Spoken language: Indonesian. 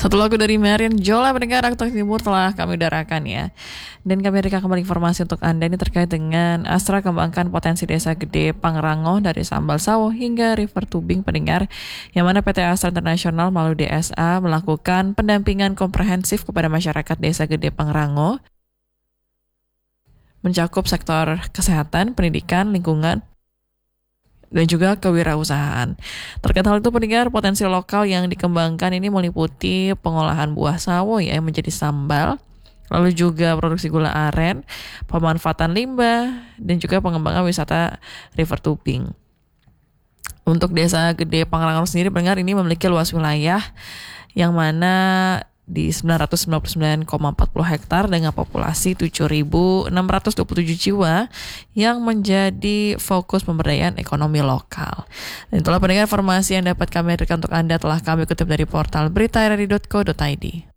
Satu lagu dari Marian Jola pendengar Aktor Timur telah kami udarakan ya. Dan kami berikan kembali informasi untuk Anda ini terkait dengan Astra kembangkan potensi desa gede Pangrango dari Sambal Sawo hingga River Tubing pendengar, yang mana PT Astra Internasional melalui DSA melakukan pendampingan komprehensif kepada masyarakat desa gede Pangrango mencakup sektor kesehatan, pendidikan, lingkungan, dan juga kewirausahaan. Terkait hal itu pendengar, potensi lokal yang dikembangkan ini meliputi pengolahan buah sawo ya yang menjadi sambal, lalu juga produksi gula aren, pemanfaatan limbah, dan juga pengembangan wisata River Tubing. Untuk Desa Gede Pangrango sendiri pendengar ini memiliki luas wilayah yang mana di 999,40 hektar dengan populasi 7.627 jiwa yang menjadi fokus pemberdayaan ekonomi lokal. Dan itulah pendengar informasi yang dapat kami berikan untuk Anda telah kami kutip dari portal beritaRadio.co.id.